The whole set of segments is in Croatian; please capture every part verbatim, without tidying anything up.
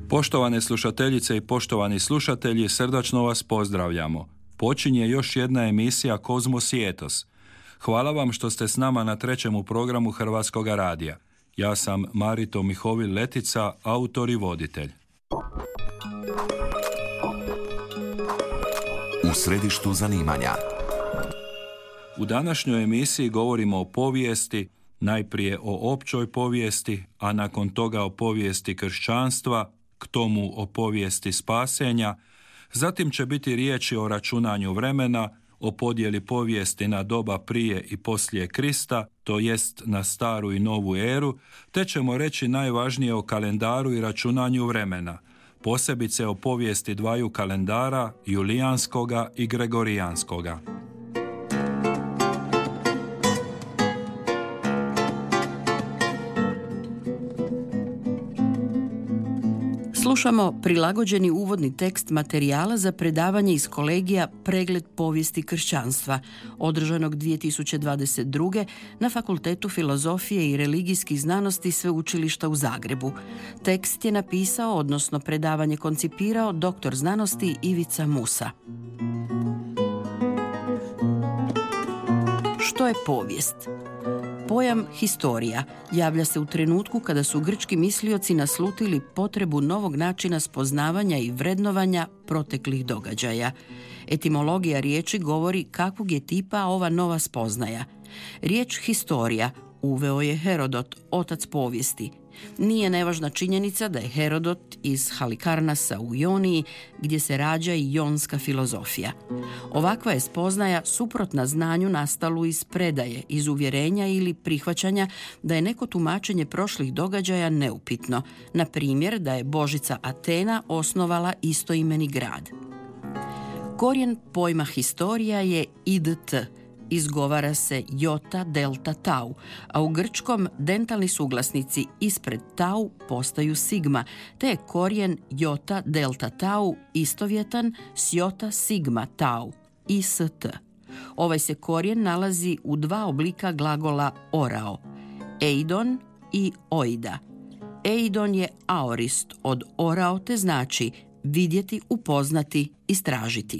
Poštovane slušateljice i poštovani slušatelji, srdačno vas pozdravljamo. Počinje još jedna emisija Kozmos i Etos. Hvala vam što ste s nama na trećemu programu Hrvatskoga radija. Ja sam Marito Mihovil Letica, autor i voditelj. U središtu zanimanja. U današnjoj emisiji govorimo o povijesti, najprije o općoj povijesti, a nakon toga o povijesti kršćanstva, k tomu o povijesti spasenja. Zatim će biti riječi o računanju vremena, o podjeli povijesti na doba prije i poslije Krista, to jest na staru i novu eru, te ćemo reći najvažnije o kalendaru i računanju vremena, posebice o povijesti dvaju kalendara, julijanskoga i gregorijanskoga. Slušamo prilagođeni uvodni tekst materijala za predavanje iz kolegija Pregled povijesti kršćanstva, održanog dvije tisuće dvadeset druge. na Fakultetu filozofije i religijskih znanosti Sveučilišta u Zagrebu. Tekst je napisao, odnosno predavanje koncipirao, doktor znanosti Ivica Musa. Što je povijest? Pojam historija javlja se u trenutku kada su grčki mislioci naslutili potrebu novog načina spoznavanja i vrednovanja proteklih događaja. Etimologija riječi govori kakvog je tipa ova nova spoznaja. Riječ historija uveo je Herodot, otac povijesti. Nije nevažna činjenica da je Herodot iz Halikarnasa u Ioniji, gdje se rađa i jonska filozofija. Ovakva je spoznaja suprotna znanju nastalu iz predaje, iz uvjerenja ili prihvaćanja da je neko tumačenje prošlih događaja neupitno, na primjer da je božica Atena osnovala istoimeni grad. Korijen pojma historija je idt, izgovara se jota, delta, tau, a u grčkom dentalni suglasnici ispred tau postaju sigma, te je korijen jota, delta, tau istovjetan s jota, sigma, tau, ist. Ovaj se korijen nalazi u dva oblika glagola orao, eidon i oida. Eidon je aorist od orao, te znači vidjeti, upoznati, istražiti.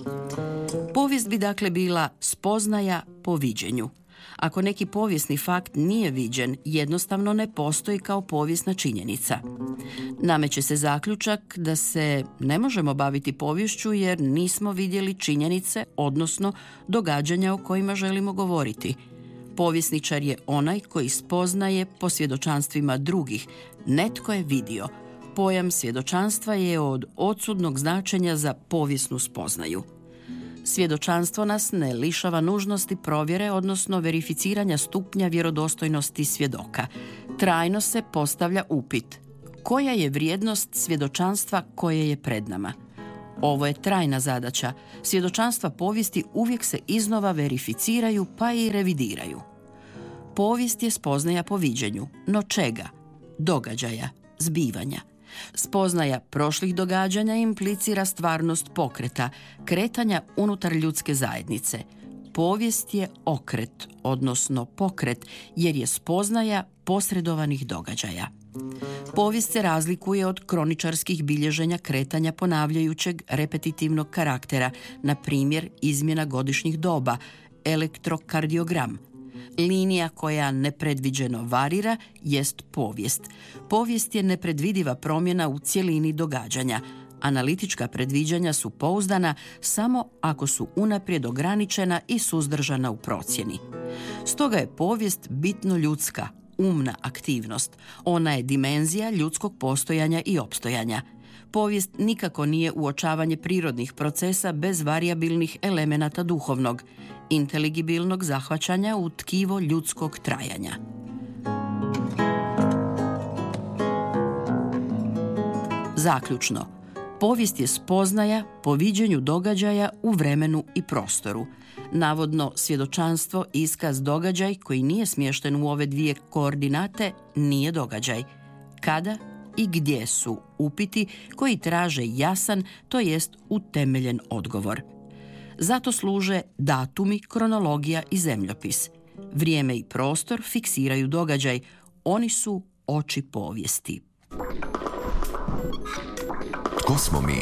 Povijest bi dakle bila spoznaja po viđenju. Ako neki povijesni fakt nije viđen, jednostavno ne postoji kao povijesna činjenica. Nameće se zaključak da se ne možemo baviti poviješću jer nismo vidjeli činjenice, odnosno događanja o kojima želimo govoriti. Povjesničar je onaj koji spoznaje po svjedočanstvima drugih. Netko je vidio. Pojam svjedočanstva je od odsudnog značenja za povijesnu spoznaju. Svjedočanstvo nas ne lišava nužnosti provjere, odnosno verificiranja stupnja vjerodostojnosti svjedoka. Trajno se postavlja upit: koja je vrijednost svjedočanstva koje je pred nama? Ovo je trajna zadaća. Svjedočanstva povijesti uvijek se iznova verificiraju pa i revidiraju. Povijest je spoznaja po viđenju. No čega? Događaja, zbivanja. Spoznaja prošlih događanja implicira stvarnost pokreta, kretanja unutar ljudske zajednice. Povijest je okret, odnosno pokret, jer je spoznaja posredovanih događaja. Povijest se razlikuje od kroničarskih bilježenja kretanja ponavljajućeg repetitivnog karaktera, na primjer izmjena godišnjih doba, elektrokardiogram. Linija koja nepredviđeno varira jest povijest. Povijest je nepredvidiva promjena u cjelini događanja. Analitička predviđanja su pouzdana samo ako su unaprijed ograničena i suzdržana u procjeni. Stoga je povijest bitno ljudska, umna aktivnost. Ona je dimenzija ljudskog postojanja i opstojanja. Povijest nikako nije uočavanje prirodnih procesa bez varijabilnih elemenata duhovnog, inteligibilnog zahvaćanja u tkivo ljudskog trajanja. Zaključno, povijest je spoznaja po viđenju događaja u vremenu i prostoru. Navodno svjedočanstvo, iskaz, događaj koji nije smješten u ove dvije koordinate nije događaj. Kada i gdje su upiti koji traže jasan, to jest utemeljen odgovor. Zato služe datumi, kronologija i zemljopis. Vrijeme i prostor fiksiraju događaj. Oni su oči povijesti. Tko smo mi?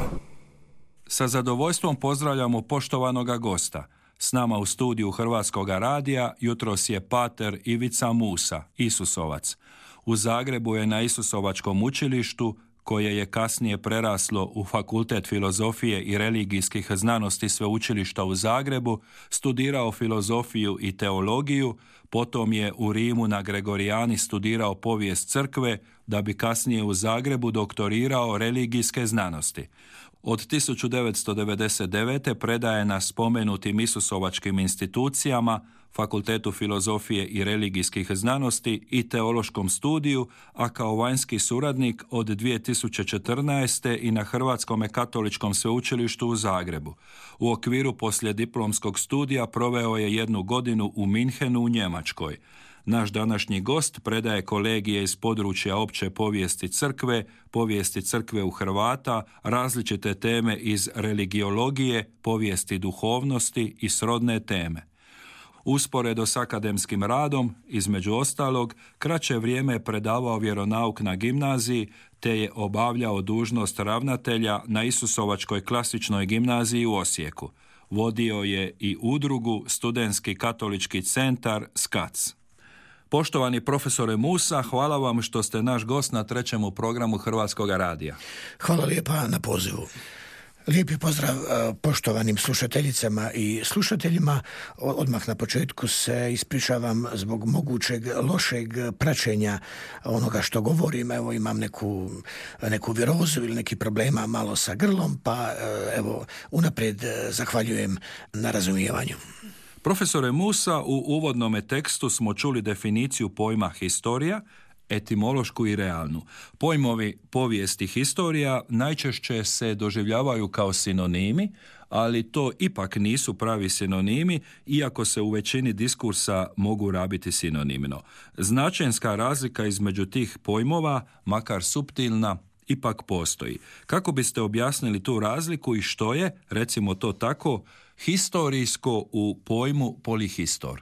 Sa zadovoljstvom pozdravljamo poštovanoga gosta. S nama u studiju Hrvatskoga radija jutros je pater Ivica Musa, Isusovac. U Zagrebu je na Isusovačkom učilištu, koje je kasnije preraslo u Fakultet filozofije i religijskih znanosti Sveučilišta u Zagrebu, studirao filozofiju i teologiju, potom je u Rimu na Gregorijani studirao povijest crkve, da bi kasnije u Zagrebu doktorirao religijske znanosti. Od tisuću devetsto devedeset devete predaje na spomenutim Isusovačkim institucijama, Fakultetu filozofije i religijskih znanosti i teološkom studiju, a kao vanjski suradnik od dvije tisuće četrnaeste. i na Hrvatskom katoličkom sveučilištu u Zagrebu. U okviru poslijediplomskog studija proveo je jednu godinu u Minhenu u Njemačkoj. Naš današnji gost predaje kolegije iz područja opće povijesti crkve, povijesti crkve u Hrvata, različite teme iz religiologije, povijesti duhovnosti i srodne teme. Usporedo s akademskim radom, između ostalog, kraće vrijeme je predavao vjeronauk na gimnaziji, te je obavljao dužnost ravnatelja na Isusovačkoj klasičnoj gimnaziji u Osijeku. Vodio je i udrugu Studentski katolički centar SKAC. Poštovani profesore Musa, hvala vam što ste naš gost na trećemu programu Hrvatskoga radija. Hvala lijepa na pozivu. Lijepi pozdrav poštovanim slušateljicama i slušateljima. Odmah na početku se ispričavam zbog mogućeg lošeg praćenja onoga što govorim. Evo, imam neku, neku virozu ili neki problema malo sa grlom, pa evo unaprijed zahvaljujem na razumijevanju. Profesore Musa, u uvodnome tekstu smo čuli definiciju pojma historija, etimološku i realnu. Pojmovi povijest i historija najčešće se doživljavaju kao sinonimi, ali to ipak nisu pravi sinonimi, iako se u većini diskursa mogu rabiti sinonimno. Značenska razlika između tih pojmova, makar suptilna, ipak postoji. Kako biste objasnili tu razliku i što je, recimo to tako, historijsko u pojmu polihistor?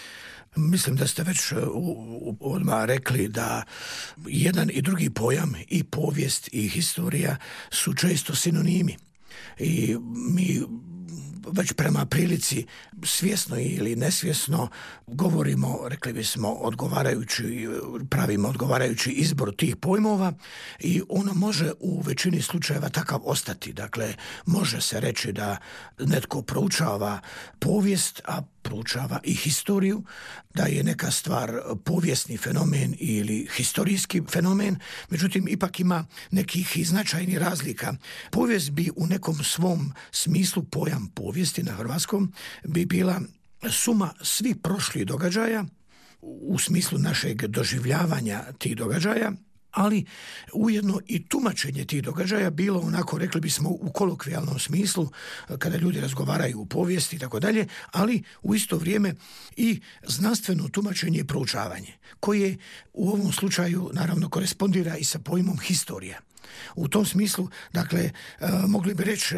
Mislim da ste već odmah rekli da jedan i drugi pojam, i povijest i historija, su često sinonimi. I mi već prema prilici svjesno ili nesvjesno govorimo, rekli bismo, odgovarajući, pravimo odgovarajući izbor tih pojmova i ono može u većini slučajeva takav ostati. Dakle, može se reći da netko proučava povijest, a proučava i historiju, da je neka stvar povijesni fenomen ili historijski fenomen, međutim ipak ima nekih i značajnih razlika. Povijest bi u nekom svom smislu, pojam povijesti na hrvatskom, bi bila suma svih prošlih događaja u smislu našeg doživljavanja tih događaja, ali ujedno i tumačenje tih događaja bilo onako, rekli bismo, u kolokvijalnom smislu, kada ljudi razgovaraju u povijesti i tako dalje, ali u isto vrijeme i znanstveno tumačenje i proučavanje, koje u ovom slučaju naravno korespondira i sa pojmom historija. U tom smislu, dakle, mogli bi reći,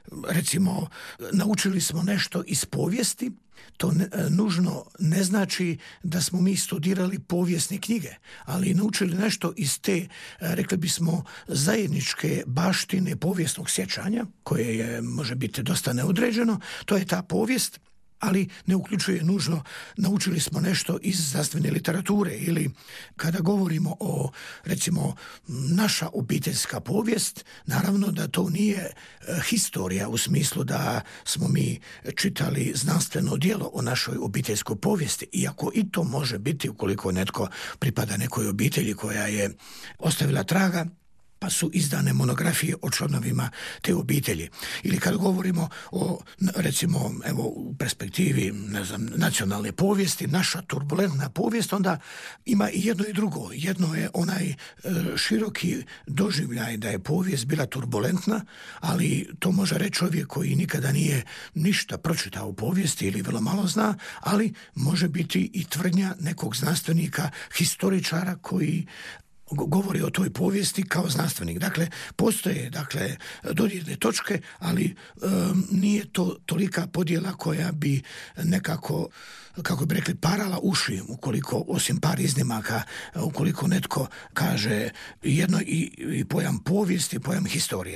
recimo, naučili smo nešto iz povijesti. To ne, nužno ne znači da smo mi studirali povijesne knjige, ali naučili nešto iz te, rekli bismo, zajedničke baštine povijesnog sjećanja, koje je, može biti dosta neodređeno. To je ta povijest, ali ne uključuje nužno naučili smo nešto iz znanstvene literature, ili kada govorimo o, recimo, naša obiteljska povijest, naravno da to nije historija u smislu da smo mi čitali znanstveno djelo o našoj obiteljskoj povijesti, iako i to može biti ukoliko netko pripada nekoj obitelji koja je ostavila traga, pa su izdane monografije o članovima te obitelji. Ili kad govorimo o, recimo, evo, u perspektivi, ne znam, nacionalne povijesti, naša turbulentna povijest, onda ima i jedno i drugo. Jedno je onaj e, široki doživljaj da je povijest bila turbulentna, ali to može reći čovjek koji nikada nije ništa pročitao u povijesti ili vrlo malo zna, ali može biti i tvrdnja nekog znanstvenika, historičara koji govori o toj povijesti kao znanstvenik. Dakle, postoje, dakle, dodirne točke, ali um, nije to tolika podjela koja bi nekako, kako bi rekli, parala uši, ukoliko, osim par iznimaka, ukoliko netko kaže jedno i, i pojam povijesti, pojam historija.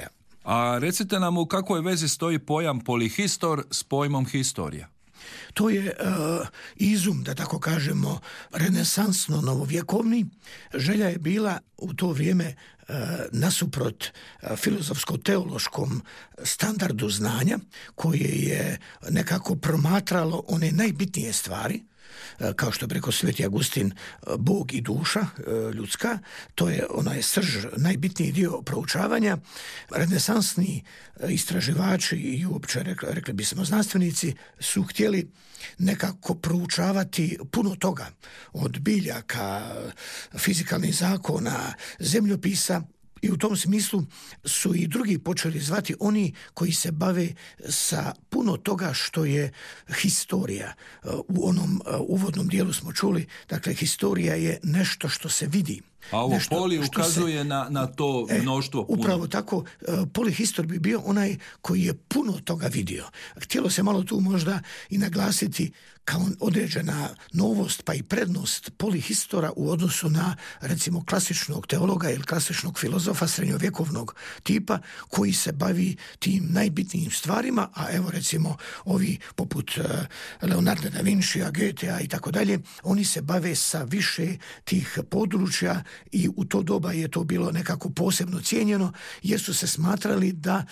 A recite nam u kakvoj vezi stoji pojam polihistor s pojmom historija? To je e, izum, da tako kažemo, renesansno novovjekovni. Želja je bila u to vrijeme e, nasuprot e, filozofsko-teološkom standardu znanja koje je nekako promatralo one najbitnije stvari, kao što bi rekao Sveti Agustin, Bog i duša ljudska, to je onaj srž, najbitniji dio proučavanja. Renesansni istraživači i uopće rekli, rekli bismo znanstvenici su htjeli nekako proučavati puno toga, od biljaka, fizikalnih zakona, zemljopisa. I u tom smislu su i drugi počeli zvati oni koji se bave sa puno toga što je historija. U onom uvodnom dijelu smo čuli, dakle, historija je nešto što se vidi. A ovo nešto poli ukazuje se, na, na to mnoštvo puno. Upravo tako, polihistor bi bio onaj koji je puno toga vidio. Htjelo se malo tu možda i naglasiti kao određena novost pa i prednost polihistora u odnosu na, recimo, klasičnog teologa ili klasičnog filozofa srednjovjekovnog tipa koji se bavi tim najbitnijim stvarima, a evo recimo ovi poput Leonarda da Vincija, Goethea i tako dalje, oni se bave sa više tih područja i u to doba je to bilo nekako posebno cijenjeno jer su se smatrali da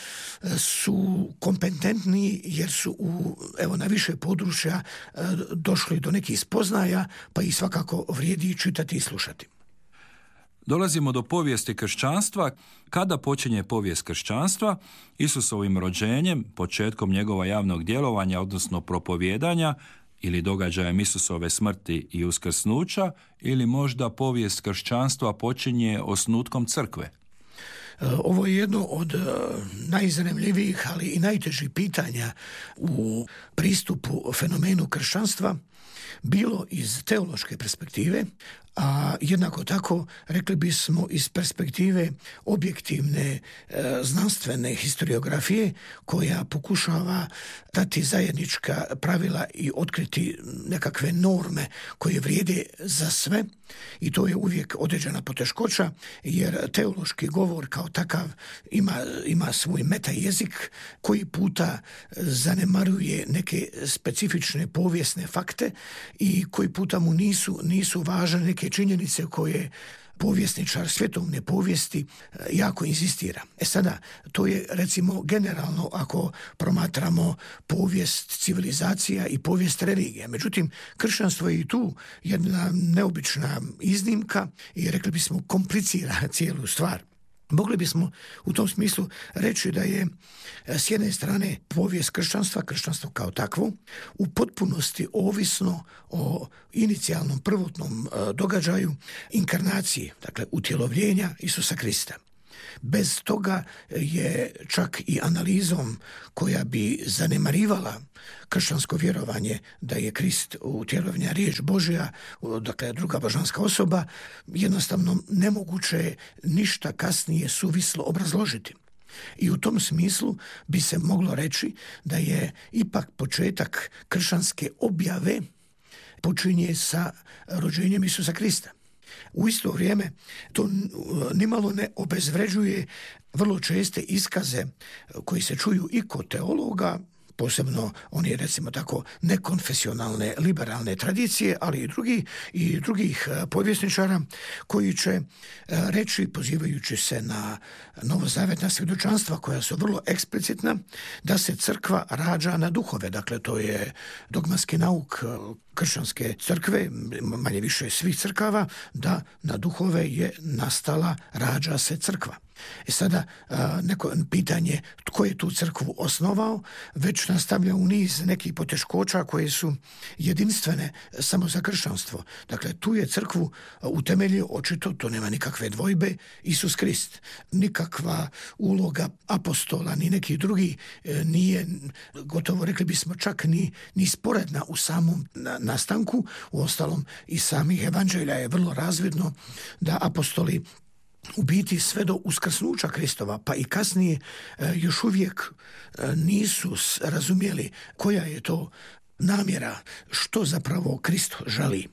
su kompetentni jer su u, evo, na više područja došli do nekih spoznaja, pa i svakako vrijedi čitati i slušati. Dolazimo do povijesti kršćanstva. Kada počinje povijest kršćanstva? Isusovim rođenjem, početkom njegova javnog djelovanja, odnosno propovijedanja, ili događajem Isusove smrti i uskrsnuća, ili možda povijest kršćanstva počinje osnutkom crkve? Ovo je jedno od najzanimljivijih, ali i najtežih pitanja u pristupu fenomenu kršćanstva, bilo iz teološke perspektive, a jednako tako, rekli bismo, iz perspektive objektivne e, znanstvene historiografije koja pokušava dati zajednička pravila i otkriti nekakve norme koje vrijede za sve, i to je uvijek određena poteškoća jer teološki govor kao takav ima, ima svoj meta jezik koji puta zanemaruje neke specifične povijesne fakte i koji puta mu nisu, nisu važne neke činjenice koje povjesničar svjetovne povijesti jako inzistira. E sada, to je recimo generalno ako promatramo povijest civilizacija i povijest religije. Međutim, kršćanstvo je i tu jedna neobična iznimka i rekli bismo komplicira cijelu stvar. Mogli bismo u tom smislu reći da je s jedne strane povijest kršćanstva, kršćanstvo kao takvo, u potpunosti ovisno o inicijalnom prvotnom događaju inkarnacije, dakle utjelovljenja Isusa Krista. Bez toga je čak i analizom koja bi zanemarivala kršćansko vjerovanje da je Krist utjelovljena riječ Božja, dakle druga božanska osoba, jednostavno nemoguće ništa kasnije suvislo obrazložiti. I u tom smislu bi se moglo reći da je ipak početak kršćanske objave počinje sa rođenjem Isusa Krista. U isto vrijeme to nimalo ne obezvređuje vrlo česte iskaze koji se čuju i kod teologa, posebno oni, recimo tako, nekonfesionalne liberalne tradicije, ali i drugi i drugih povjesničara koji će reći, pozivajući se na novozavetna svjedočanstva koja su vrlo eksplicitna, da se crkva rađa na duhove. Dakle, to je dogmatski nauk kršćanske crkve, manje više svih crkava, da na duhove je nastala, rađa se crkva. I sada neko pitanje tko je tu crkvu osnovao već nastavlja u niz nekih poteškoća koje su jedinstvene samo za kršćanstvo. Dakle, tu je crkvu utemeljio, očito, to nema nikakve dvojbe, Isus Krist. Nikakva uloga apostola ni neki drugi nije, gotovo rekli bismo, čak ni, ni sporedna u samom nastanku. Uostalom, iz samih evanđelja je vrlo razvidno da apostoli u biti sve do uskrsnuća Kristova, pa i kasnije, još uvijek nisu razumjeli koja je to namjera, što zapravo Krist želi.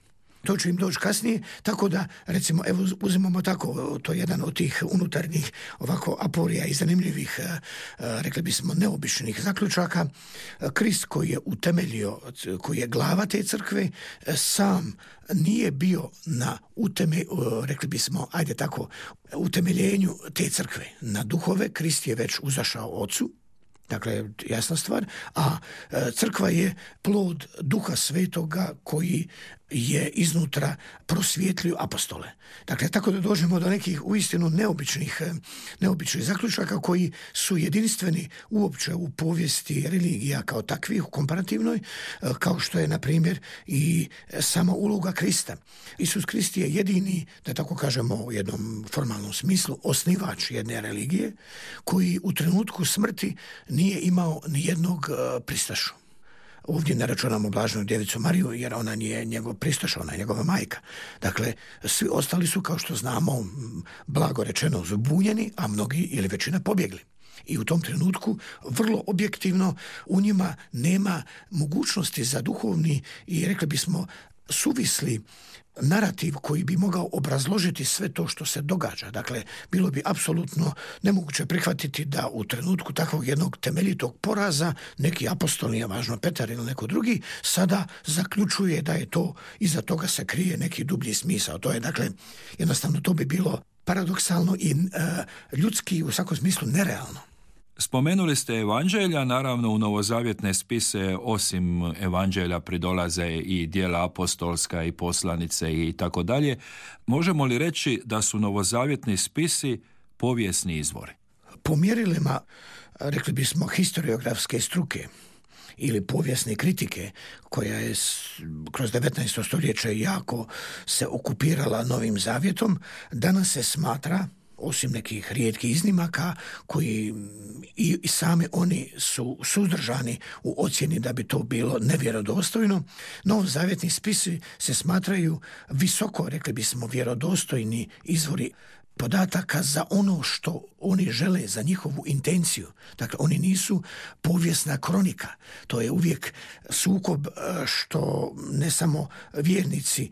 To će im doći kasnije, tako da, recimo, evo uzimamo tako, to je jedan od tih unutarnjih ovako aporija i zanimljivih, rekli bismo, neobičnih zaključaka. Krist koji je utemeljio, koji je glava te crkve, sam nije bio na uteme, rekli bismo, ajde tako, utemeljenju te crkve. Na duhove Krist je već uzašao Ocu, dakle, jasna stvar, a crkva je plod Duha Svetoga koji je iznutra prosvjetlio apostole. Dakle, tako da dođemo do nekih uistinu neobičnih, neobičnih zaključaka koji su jedinstveni uopće u povijesti religija kao takvih, komparativnoj, kao što je, na primjer, i sama uloga Krista. Isus Krist je jedini, da tako kažemo u jednom formalnom smislu, osnivač jedne religije koji u trenutku smrti nije imao ni jednog pristašu. Ovdje ne računamo blaženu djevicu Mariju, jer ona nije njegov pristaš, ona je njegova majka. Dakle, svi ostali su, kao što znamo, blago rečeno zbunjeni, a mnogi ili većina pobjegli. I u tom trenutku vrlo objektivno u njima nema mogućnosti za duhovni i, rekli bismo, suvisli narativ koji bi mogao obrazložiti sve to što se događa. Dakle, bilo bi apsolutno nemoguće prihvatiti da u trenutku takvog jednog temeljitog poraza neki apostol, nije važno Petar ili neko drugi, sada zaključuje da je to, iza toga se krije neki dublji smisao. To je, dakle, jednostavno to bi bilo paradoksalno i uh, ljudski, u svakom smislu nerealno. Spomenuli ste evanđelja, naravno u novozavjetne spise osim evanđelja pridolaze i djela apostolska i poslanice i tako dalje. Možemo li reći da su novozavjetni spisi povijesni izvori? Po mjerilima, rekli bismo, historiografske struke ili povijesne kritike, koja je kroz devetnaesto stoljeće jako se okupirala Novim Zavjetom, danas se smatra, osim nekih rijetkih iznimaka koji i, i sami oni su suzdržani u ocjeni da bi to bilo nevjerodostojno, novozavjetni spisi se smatraju visoko, rekli bismo, vjerodostojni izvori podataka za ono što oni žele, za njihovu intenciju. Dakle, oni nisu povijesna kronika. To je uvijek sukob što ne samo vjernici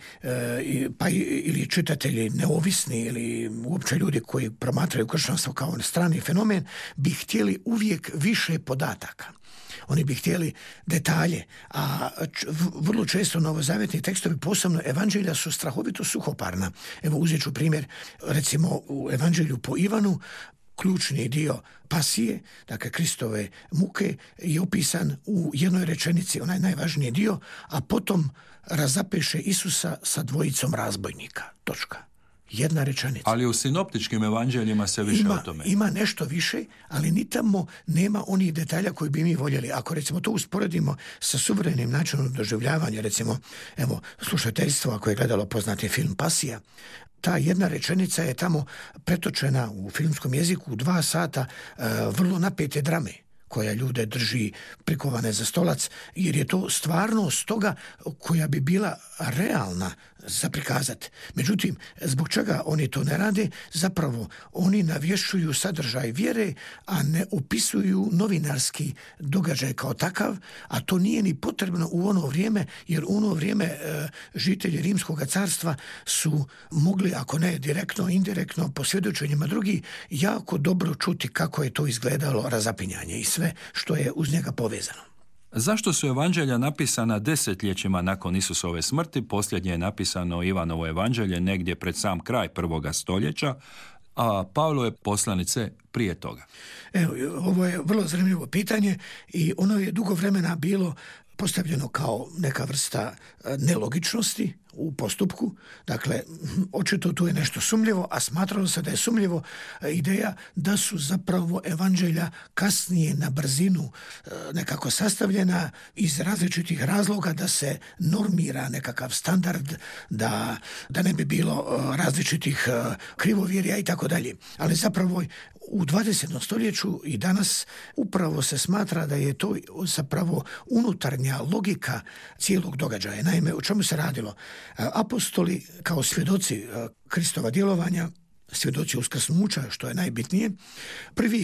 pa ili čitatelji neovisni ili uopće ljudi koji promatraju kršćanstvo kao strani fenomen bi htjeli uvijek više podataka. Oni bi htjeli detalje, a vrlo često novozavjetni tekstovi, posebno evanđelja, su strahovito suhoparna. Evo, uzet ću primjer, recimo u evanđelju po Ivanu, ključni dio pasije, dakle Kristove muke, je opisan u jednoj rečenici, onaj najvažniji dio, a potom razapeše Isusa sa dvojicom razbojnika. Točka. Jedna rečenica. Ali u sinoptičkim evanđeljima se više ima, o tome. Ima nešto više, ali ni tamo nema onih detalja koji bi mi voljeli. Ako recimo to usporedimo sa suvremenim načinom doživljavanja, recimo, evo, slušateljstvo, ako je gledalo poznati film Pasija, ta jedna rečenica je tamo pretočena u filmskom jeziku u dva sata uh, vrlo napete drame koja ljude drži prikovane za stolac, jer je to stvarnost toga koja bi bila realna za prikazati. Međutim, zbog čega oni to ne rade? Zapravo, oni navješćuju sadržaj vjere, a ne opisuju novinarski događaj kao takav, a to nije ni potrebno u ono vrijeme, jer u ono vrijeme e, žitelji Rimskog carstva su mogli, ako ne direktno, indirektno, po svjedočenjima drugi, jako dobro čuti kako je to izgledalo razapinjanje i sve što je uz njega povezano. Zašto su evanđelja napisana desetljećima nakon Isusove smrti? Posljednje je napisano Ivanovo evanđelje negdje pred sam kraj prvoga stoljeća, a Pavlove poslanice prije toga. Evo, ovo je vrlo zanimljivo pitanje i ono je dugo vremena bilo postavljeno kao neka vrsta nelogičnosti u postupku. Dakle, očito tu je nešto sumnjivo, a smatralo se da je sumnjivo ideja da su zapravo evanđelja kasnije na brzinu nekako sastavljena iz različitih razloga, da se normira nekakav standard, da, da ne bi bilo različitih krivovjerja i tako dalje. Ali zapravo u dvadesetom stoljeću i danas upravo se smatra da je to zapravo unutarnja logika cijelog događaja. Naime, o čemu se radilo? Apostoli kao svjedoci Kristova djelovanja, svjedoci uskrsnuća, što je najbitnije, prvih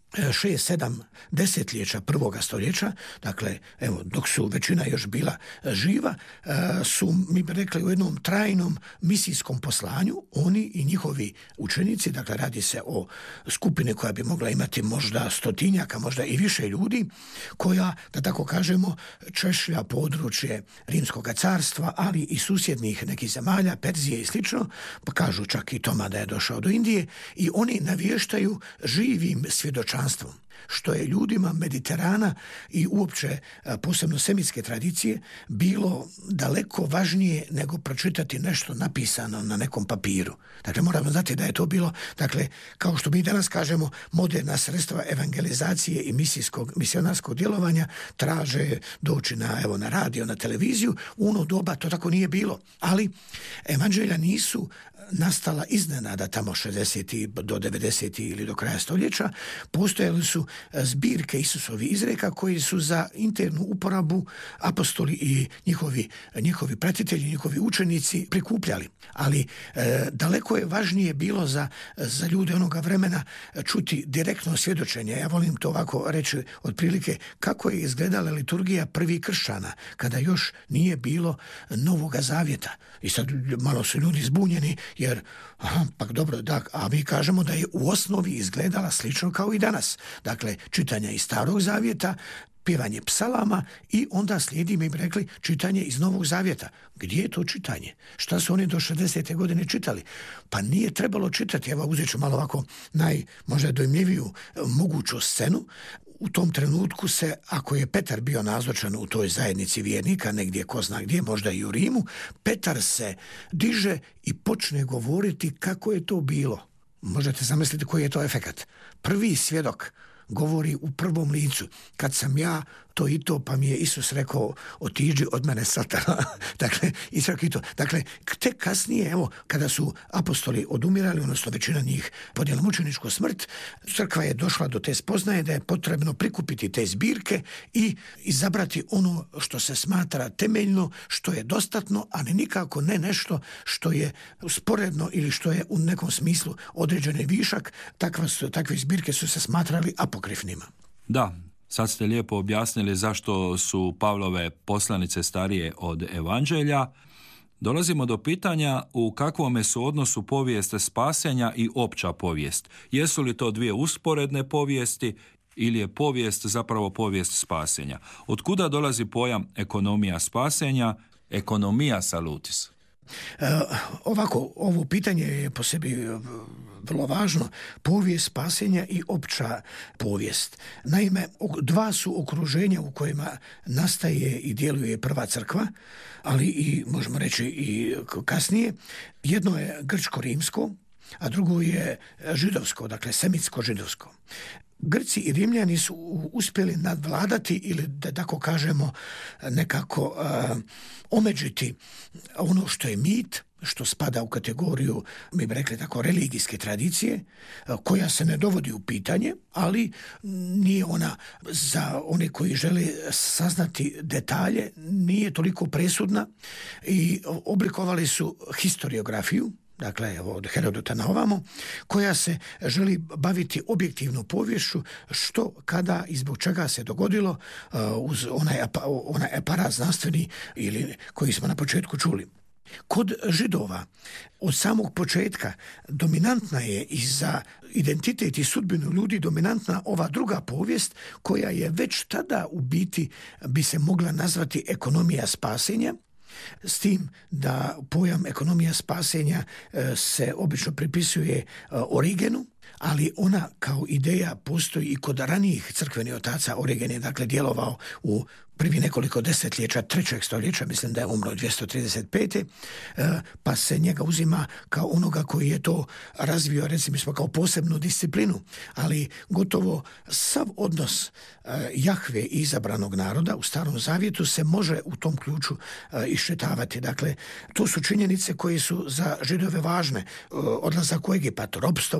šest, sedam desetljeća prvoga stoljeća, dakle, evo, dok su većina još bila živa, su, mi bi rekli, u jednom trajnom misijskom poslanju, oni i njihovi učenici, dakle, radi se o skupini koja bi mogla imati možda stotinjaka, možda i više ljudi, koja, da tako kažemo, češlja područje Rimskog carstva, ali i susjednih nekih zemalja, Perzije i slično, pa kažu čak i Toma da je došao do Indije, i oni navještaju živim svjedočanstvom, što je ljudima Mediterana i uopće posebno semitske tradicije bilo daleko važnije nego pročitati nešto napisano na nekom papiru. Dakle, moramo znati da je to bilo, dakle, kao što mi danas kažemo, moderna sredstva evangelizacije i misijskog, misionarskog djelovanja traže doći na, evo, na radio, na televiziju. U ono doba to tako nije bilo. Ali evanđelja nisu nastala iznenada tamo šezdesetih do devedesetih ili do kraja stoljeća. Postojali su zbirke Isusovi izreka koji su za internu uporabu apostoli i njihovi, njihovi pratitelji, njihovi učenici prikupljali. Ali e, daleko je važnije bilo za, za ljude onoga vremena čuti direktno svjedočenje. Ja volim to ovako reći otprilike kako je izgledala liturgija prvih kršćana kada još nije bilo Novoga zavjeta. I sad malo su ljudi zbunjeni jer, aha, pa dobro, da, a mi kažemo da je u osnovi izgledala slično kao i danas. Dakle, čitanja iz Starog zavjeta, pjevanje psalama i onda slijedi, mi bi rekli, čitanje iz Novog zavjeta. Gdje je to čitanje? Šta su oni do šezdesete godine čitali? Pa nije trebalo čitati. Evo, uzet ću malo ovako naj, možda dojmljiviju moguću scenu. U tom trenutku se, ako je Petar bio nazočan u toj zajednici vjernika, negdje ko zna gdje, možda i u Rimu, Petar se diže i počne govoriti kako je to bilo. Možete zamisliti koji je to efekat. Prvi svjedok govori u prvom licu. Kad sam ja to i to, pa mi je Isus rekao, otiđi od mene, Satana. Dakle, i čak i to. Dakle, tek kasnije, evo, kada su apostoli odumirali, odnosno većina njih podnijela mučeničku smrt, crkva je došla do te spoznaje da je potrebno prikupiti te zbirke i izabrati ono što se smatra temeljno, što je dostatno, a ne nikako ne nešto što je sporedno ili što je u nekom smislu određeni višak. Takva su, takve zbirke su se smatrali apokrifnima. Da. Sad ste lijepo objasnili zašto su Pavlove poslanice starije od evanđelja. Dolazimo do pitanja u kakvome su odnosu povijest spasenja i opća povijest. Jesu li to dvije usporedne povijesti ili je povijest zapravo povijest spasenja? Otkuda dolazi pojam ekonomija spasenja, ekonomija salutis? E, ovako, ovo pitanje je po sebi vrlo važno. Povijest spasenja i opća povijest. Naime, dva su okruženja u kojima nastaje i djeluje prva crkva, ali i, možemo reći, i kasnije. Jedno je grčko-rimsko, a drugo je židovsko, dakle semitsko-židovsko. Grci i Rimljani su uspjeli nadvladati ili, da tako kažemo, nekako uh, omeđiti ono što je mit, što spada u kategoriju, mi bi rekli tako, religijske tradicije, koja se ne dovodi u pitanje, ali nije ona, za one koji žele saznati detalje, nije toliko presudna i oblikovali su historiografiju, dakle, evo, od Herodota na ovamo, koja se želi baviti objektivnom poviješću što, kada i zbog čega se dogodilo uh, uz onaj, onaj aparat znanstveni ili koji smo na početku čuli. Kod Židova od samog početka dominantna je i za identitet i sudbinu ljudi dominantna ova druga povijest koja je već tada u biti bi se mogla nazvati ekonomija spasenja, s tim da pojam ekonomija spasenja se obično pripisuje Origenu, ali ona kao ideja postoji i kod ranijih crkvenih otaca. Origen je dakle djelovao u prvi nekoliko desetljeća trećeg stoljeća, mislim da je umro dvjesto trideset pete pa se njega uzima kao onoga koji je to razvio, recimo smo kao posebnu disciplinu, ali gotovo sav odnos Jahve i izabranog naroda u Starom zavjetu se može u tom ključu iščitavati. Dakle, to su činjenice koje su za Židove važne. Odlazak u Egipat, ropstvo u Egiptu,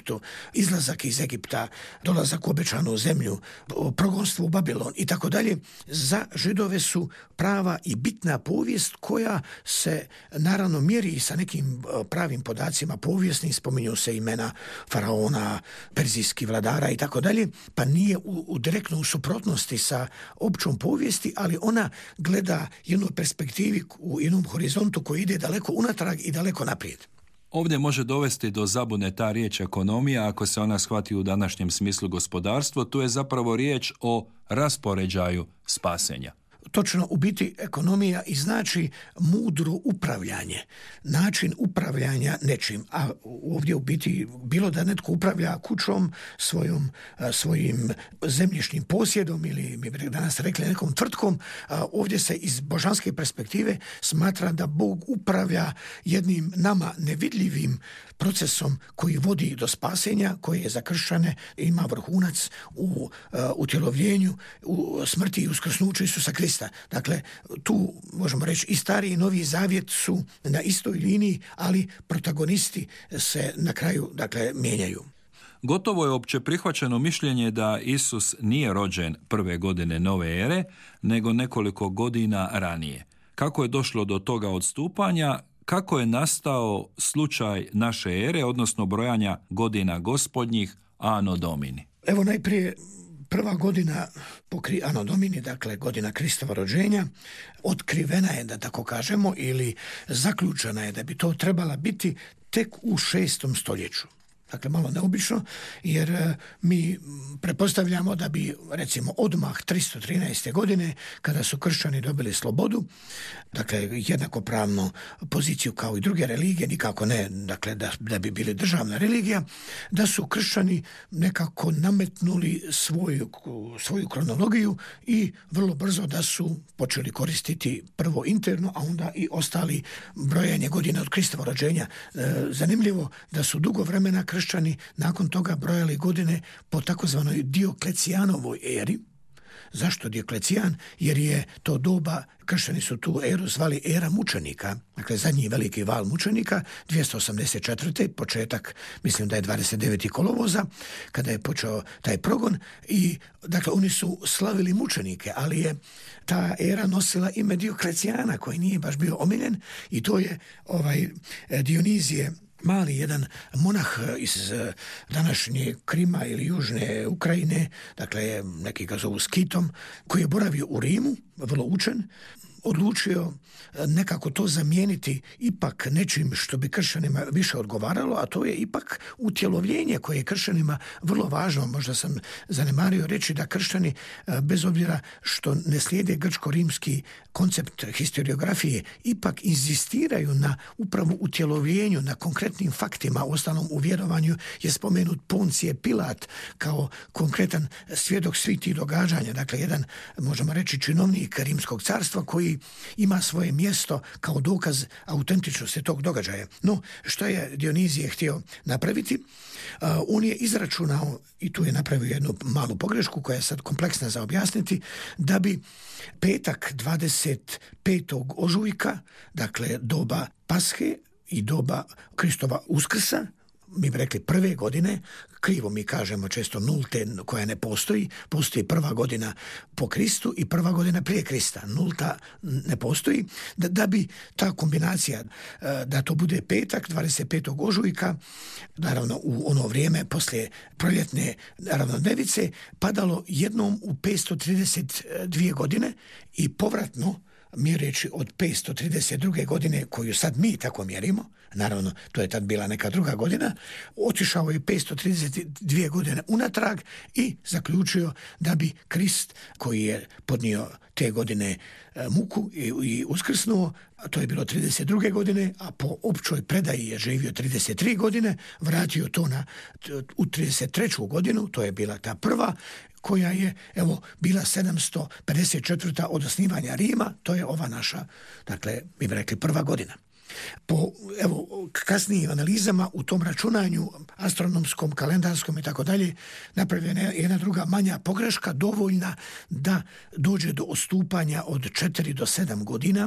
Egiptu, izlazak iz Egipta, dolazak u obećanu zemlju, progonstvo u Babilon i tako dalje, za Židove su prava i bitna povijest koja se naravno mjeri sa nekim pravim podacima povijesnim, spominju se imena faraona, perzijskih vladara i tako dalje, pa nije u, u direktno u suprotnosti sa općom povijesti, ali ona gleda jednu perspektivi u jednom horizontu koji ide daleko unatrag i daleko naprijed. Ovdje može dovesti do zabune ta riječ ekonomija, ako se ona shvati u današnjem smislu gospodarstvo, tu je zapravo riječ o raspoređaju spasenja. Točno, u biti ekonomija i znači mudro upravljanje, način upravljanja nečim, a ovdje u biti bilo da netko upravlja kućom, svojom, svojim zemljišnim posjedom ili mi bi danas rekli nekom tvrtkom, ovdje se iz božanske perspektive smatra da Bog upravlja jednim nama nevidljivim procesom koji vodi do spasenja, koji je za kršćane ima vrhunac u utjelovljenju, u smrti i uskrsnuću Isusa Krista. Dakle, tu možemo reći i Stari i Novi Zavjet su na istoj liniji, ali protagonisti se na kraju, dakle, mijenjaju. Gotovo je opće prihvaćeno mišljenje da Isus nije rođen prve godine nove ere, nego nekoliko godina ranije. Kako je došlo do toga odstupanja? Kako je nastao slučaj naše ere, odnosno brojanja godina gospodnjih Anno Domini? Evo najprije prva godina pokri Anno Domini, dakle godina Kristova rođenja, otkrivena je, da tako kažemo, ili zaključena je da bi to trebala biti tek u šestom stoljeću. Dakle, malo neobično, jer mi pretpostavljamo da bi, recimo, odmah tristo trinaeste. godine, kada su kršćani dobili slobodu, dakle, jednakopravnu poziciju kao i druge religije, nikako ne, dakle, da, da bi bili državna religija, da su kršćani nekako nametnuli svoju, svoju kronologiju i vrlo brzo da su počeli koristiti prvo interno, a onda i ostali brojanje godina od Kristova rođenja. E, zanimljivo da su dugo vremena kršćani Kršćani nakon toga brojali godine po takozvanoj Dioklecijanovoj eri. Zašto Dioklecijan? Jer je to doba, kršćani su tu eru zvali era mučenika, dakle zadnji veliki val mučenika, dvjesto osamdeset četvrte. početak, mislim da je dvadeset devetog kolovoza, kada je počeo taj progon i dakle oni su slavili mučenike, ali je ta era nosila ime Dioklecijana koji nije baš bio omiljen i to je ovaj Dionizije Mali, jedan monah iz današnje Krima ili južne Ukrajine, dakle neki ga zovu Skitom, koji je boravio u Rimu, vrlo učen, odlučio nekako to zamijeniti ipak nečim što bi kršćanima više odgovaralo, a to je ipak utjelovljenje koje je kršćanima vrlo važno. Možda sam zanemario reći da kršćani, bez obzira što ne slijede grčko-rimski koncept historiografije, ipak inzistiraju na upravo utjelovljenju, na konkretnim faktima. Uostalom u vjerovanju je spomenut Poncije Pilat kao konkretan svjedok svih tih događanja. Dakle, jedan, možemo reći, činovnik Rimskog carstva koji ima svoje mjesto kao dokaz autentičnosti tog događaja. No, što je Dionizije htio napraviti? Uh, on je izračunao, i tu je napravio jednu malu pogrešku koja je sad kompleksna za objasniti, da bi petak dvadeset petog ožujka, dakle doba Pashe i doba Kristova Uskrsa, mi bi rekli prve godine, krivo mi kažemo često nulte koja ne postoji, postoji prva godina po Kristu i prva godina prije Krista, nulta ne postoji, da, da bi ta kombinacija, da to bude petak dvadeset petog ožujka, naravno u ono vrijeme poslije proljetne ravnodnevice, padalo jednom u petsto trideset dvije godine i povratno, mjereći od petsto trideset druge. godine, koju sad mi tako mjerimo, naravno to je tad bila neka druga godina, otišao je petsto trideset dvije godine unatrag i zaključio da bi Krist, koji je podnio te godine muku i, i uskrsnuo, a to je bilo trideset druge. godine, a po općoj predaji je živio trideset tri godine, vratio to na, u trideset treću. godinu, to je bila ta prva, koja je, evo, bila sedamsto pedeset četvrta. od osnivanja Rima, to je ova naša, dakle, mi bi rekli prva godina. Po, evo, kasnijim analizama u tom računanju astronomskom, kalendarskom i tako dalje, napravljena je jedna druga manja pogreška, dovoljna da dođe do odstupanja od četiri do sedam godina,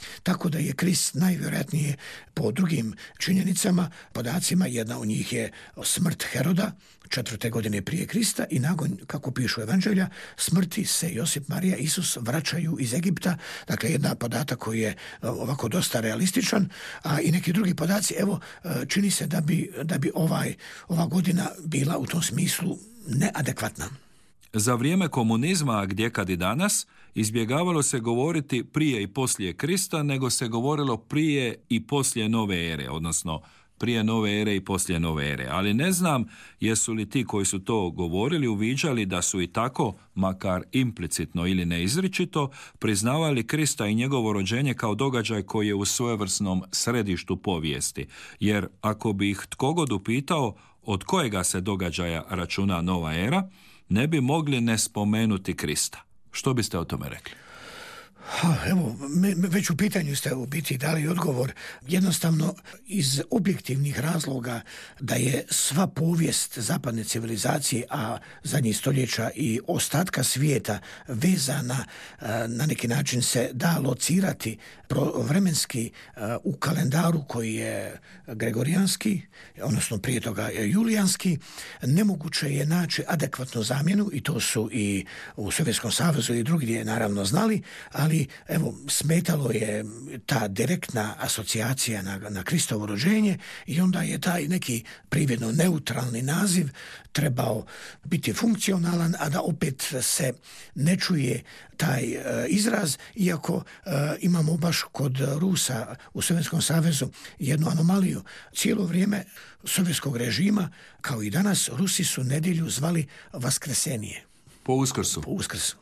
Tako da je Krist najvjerojatnije po drugim činjenicama, podacima, jedna od njih je smrt Heroda, četvrte godine prije Krista i nakon, kako pišu evanđelja, smrti se Josip, Marija, Isus vraćaju iz Egipta. Dakle, jedna podatak koji je ovako dosta realističan, a i neki drugi podaci, evo, čini se da bi, da bi ovaj, ova godina bila u tom smislu neadekvatna. Za vrijeme komunizma, a gdje kad i danas, izbjegavalo se govoriti prije i poslije Krista, nego se govorilo prije i poslije nove ere, odnosno prije nove ere i poslije nove ere. Ali ne znam jesu li ti koji su to govorili uviđali da su i tako, makar implicitno ili neizričito, priznavali Krista i njegovo rođenje kao događaj koji je u svojevrsnom središtu povijesti. Jer ako bi ih tko god upitao od kojega se događaja računa nova era, ne bi mogli ne spomenuti Krista. Što biste o tome rekli? Ha, evo, me, me, već u pitanju ste u biti dali odgovor. Jednostavno, iz objektivnih razloga da je sva povijest zapadne civilizacije, a zadnjih stoljeća i ostatka svijeta vezana, na neki način se da locirati vremenski u kalendaru koji je gregorijanski, odnosno prije toga julijanski, nemoguće je naći adekvatnu zamjenu i to su i u Sovjetskom savezu i drugdje naravno znali, ali evo, smetalo je ta direktna asocijacija na, na Kristovo rođenje i onda je taj neki prividno neutralni naziv trebao biti funkcionalan, a da opet se ne čuje taj e, izraz, iako e, imamo baš kod Rusa u Sovjetskom savezu jednu anomaliju. Cijelo vrijeme sovjetskog režima, kao i danas, Rusi su nedjelju zvali Vaskresenije. Po Uskrsu. Po Uskrsu.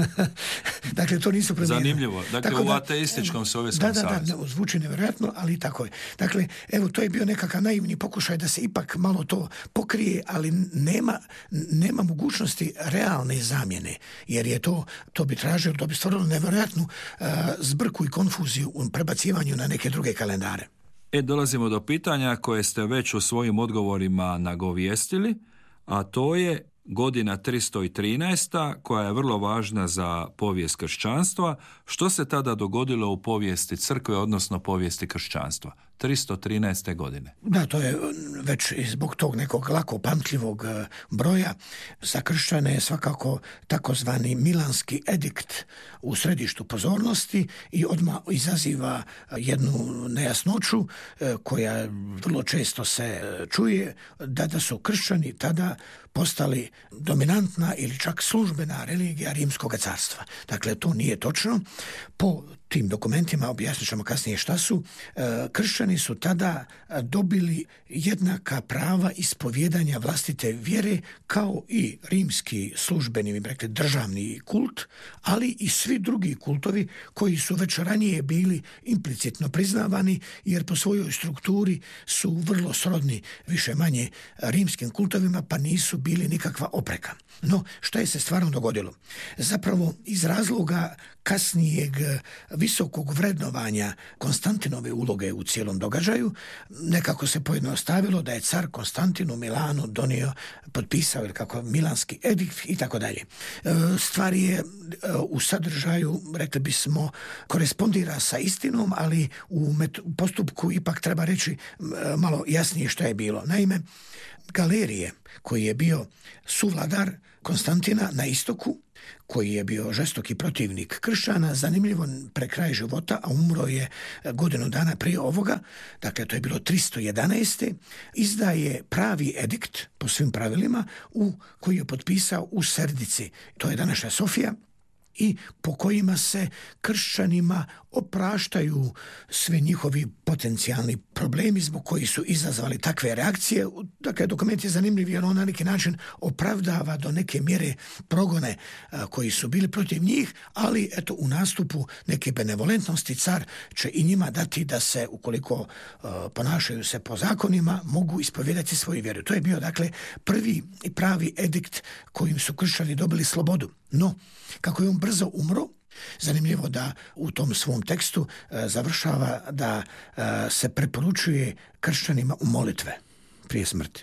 Dakle, to nisu promijenili. Zanimljivo. Dakle, tako u da, ateističkom Sovjetskom da, da, savezu. Da, da, zvuči nevjerojatno, ali tako je. Dakle, evo, to je bio nekakav naivni pokušaj da se ipak malo to pokrije, ali nema, nema mogućnosti realne zamjene, jer je to, to bi tražilo, to bi stvorilo nevjerojatnu uh, zbrku i konfuziju u prebacivanju na neke druge kalendare. E, dolazimo do pitanja koje ste već u svojim odgovorima nagovijestili, a to je godina tristo trinaest koja je vrlo važna za povijest kršćanstva. Što se tada dogodilo u povijesti crkve, odnosno povijesti kršćanstva? tristo trinaeste godine. Da, to je već zbog tog nekog lako pamtljivog broja. Za kršćane je svakako takozvani Milanski edikt u središtu pozornosti i odmah izaziva jednu nejasnoću koja vrlo često se čuje, da, da su kršćani tada postali dominantna ili čak službena religija Rimskog carstva. Dakle, to nije točno. Po tim dokumentima, objasnit ćemo kasnije šta su, kršćani su tada dobili jednaka prava ispovjedanja vlastite vjere kao i rimski službeni, rekli, državni kult, ali i svi drugi kultovi koji su već ranije bili implicitno priznavani, jer po svojoj strukturi su vrlo srodni više manje rimskim kultovima, pa nisu bili nikakva opreka. No, šta je se stvarno dogodilo? Zapravo, iz razloga kasnijeg visokog vrednovanja Konstantinove uloge u cijelom događaju, nekako se pojednostavilo da je car Konstantin u Milanu donio, potpisao ili kako Milanski edikt i tako dalje. Stvar je u sadržaju, rekli bismo, korespondira sa istinom, ali u postupku ipak treba reći malo jasnije što je bilo. Naime, Galerije, koji je bio suvladar Konstantina na istoku, koji je bio žestoki protivnik kršćana, zanimljivo pre kraj života, a umro je godinu dana prije ovoga, dakle to je bilo tristo jedanaeste izdaje pravi edikt po svim pravilima u koji je potpisao u Serdici, to je današnja Sofija, i po kojima se kršćanima opraštaju sve njihovi potencijalni problemi zbog koji su izazvali takve reakcije. Dakle, dokument je zanimljiv jer on na neki način opravdava do neke mjere progone a, koji su bili protiv njih, ali eto u nastupu neke benevolentnosti car će i njima dati da se, ukoliko a, ponašaju se po zakonima, mogu ispovjedati svoju vjeru. To je bio, dakle, prvi i pravi edikt kojim su kršćani dobili slobodu. No, kako je on brzo umro, zanimljivo da u tom svom tekstu e, završava da e, se preporučuje kršćanima u molitve prije smrti.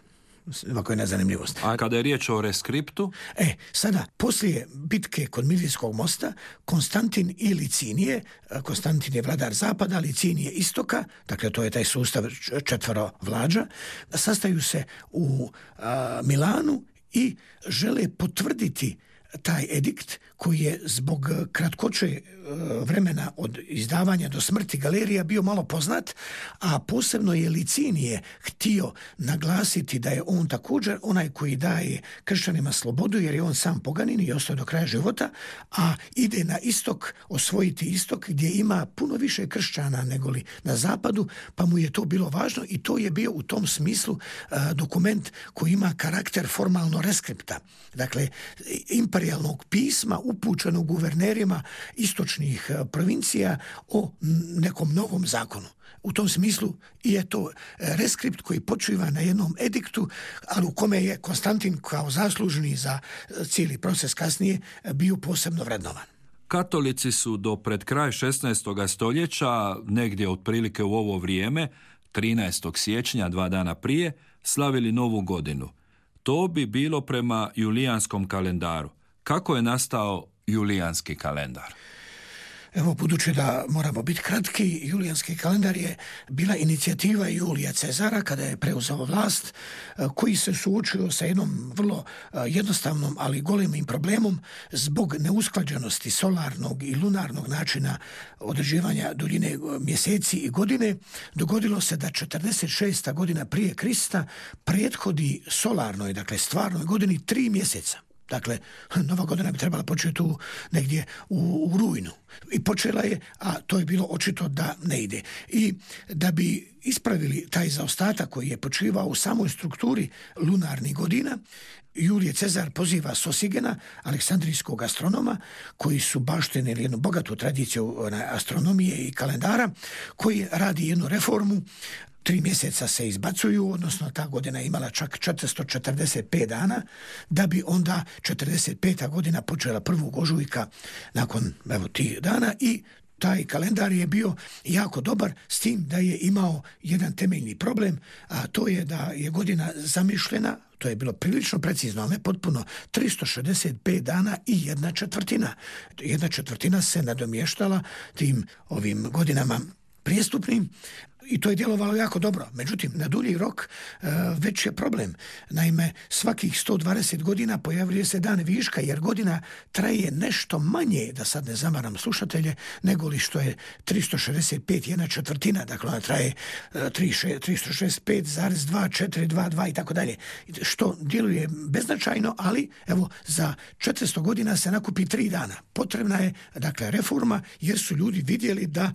ovako je nezanimljivost. A kada je riječ o reskriptu? E, sada, poslije bitke kod Milvijskog mosta, Konstantin i Licinije, Konstantin je vladar zapada, Licinije istoka, dakle to je taj sustav četvero vlađa, sastaju se u a, Milanu i žele potvrditi taj edikt koji je zbog kratkoće vremena od izdavanja do smrti Galerija bio malo poznat, a posebno je Licinije htio naglasiti da je on također onaj koji daje kršćanima slobodu, jer je on sam poganin i ostao do kraja života, a ide na istok, osvojiti istok gdje ima puno više kršćana nego li na zapadu, pa mu je to bilo važno i to je bio u tom smislu a, dokument koji ima karakter formalno reskripta. Dakle, imperijalnog pisma upućenog guvernerima istočnih provincija o nekom novom zakonu. U tom smislu je to reskript koji počiva na jednom ediktu, ali u kome je Konstantin kao zaslužni za cijeli proces kasnije bio posebno vrednovan. Katolici su do pred kraj šesnaestog stoljeća, negdje otprilike u ovo vrijeme, trinaestog siječnja, dva dana prije, slavili Novu godinu. To bi bilo prema julijanskom kalendaru. Kako je nastao julijanski kalendar? Evo, budući da moramo biti kratki, julijanski kalendar je bila inicijativa Julija Cezara kada je preuzeo vlast, koji se suočio sa jednom vrlo jednostavnom, ali golemim problemom zbog neusklađenosti solarnog i lunarnog načina određivanja duljine mjeseci i godine. Dogodilo se da četrdeset šesta godina prije Krista prethodi solarnoj, dakle stvarnoj godini, tri mjeseca. Dakle, Nova godina bi trebala početi tu negdje u, u rujnu. I počela je, a to je bilo očito da ne ide. I da bi ispravili taj zaostatak koji je počivao u samoj strukturi lunarnih godina, Julije Cezar poziva Sosigena, aleksandrijskog astronoma, koji su baštenili jednu bogatu tradiciju astronomije i kalendara, koji radi jednu reformu. Tri mjeseca se izbacuju, odnosno ta godina je imala čak četiristo četrdeset pet dana, da bi onda četrdeset peta godina počela prvog ožujka nakon evo tih dana i taj kalendar je bio jako dobar, s tim da je imao jedan temeljni problem, a to je da je godina zamišljena, to je bilo prilično precizno, ali ne potpuno, tristo šezdeset pet dana i jedna četvrtina. Jedna četvrtina se nadomještala tim ovim godinama prijestupnim i to je djelovalo jako dobro. Međutim, na dulji rok e, već je problem. Naime, svakih sto dvadeset godina pojavljuje se dan viška, jer godina traje nešto manje, da sad ne zamaram slušatelje, nego li što je tristo šezdeset pet, jedna četvrtina. Dakle, ona traje e, tristo šezdeset pet zarez dva četiri dva dva i tako dalje. Što djeluje beznačajno, ali evo, za četiristo godina se nakupi tri dana. Potrebna je, dakle, reforma, jer su ljudi vidjeli da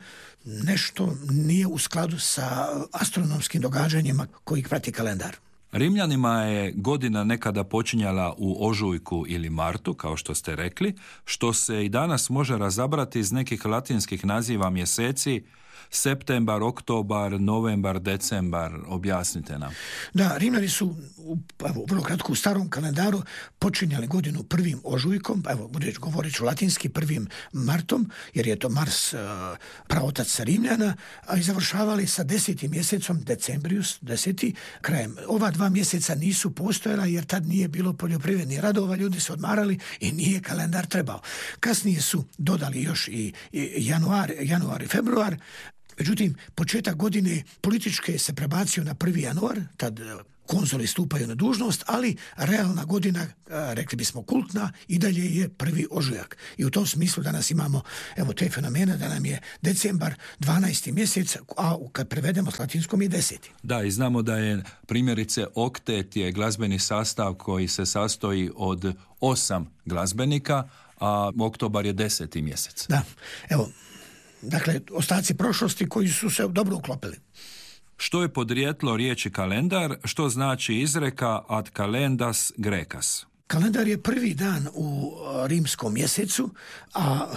nešto nije u skladu sa astronomskim događanjima kojih prati kalendar. Rimljanima je godina nekada počinjala u ožujku ili martu, kao što ste rekli, što se i danas može razabrati iz nekih latinskih naziva mjeseci, septembar, oktobar, novembar, decembar. Objasnite nam. Da, Rimljani su, evo, vrlo kratko, u starom kalendaru počinjali godinu prvim ožujkom, evo, govorit ću latinski, prvim martom, jer je to Mars, praotac Rimljana, a i završavali sa desetim mjesecom, decembrius, deseti, krajem. Ova dva mjeseca nisu postojala jer tad nije bilo poljoprivrednih radova, ljudi su odmarali i nije kalendar trebao. Kasnije su dodali još i, i januar, januar i februar. Međutim, početak godine političke se prebacio na prvi januar, tad konzuli stupaju na dužnost, ali realna godina, rekli bismo kultna, i dalje je prvi ožujak. I u tom smislu danas imamo evo te fenomene da nam je decembar dvanaesti mjesec, a kad prevedemo s latinskom je deseti. Da, i znamo da je primjerice oktet je glazbeni sastav koji se sastoji od osam glazbenika, a oktobar je deseti mjesec. Da, evo, dakle, ostaci prošlosti koji su se dobro uklopili. Što je podrijetlo riječi kalendar, što znači izreka ad calendas grecas? Kalendar je prvi dan u rimskom mjesecu, a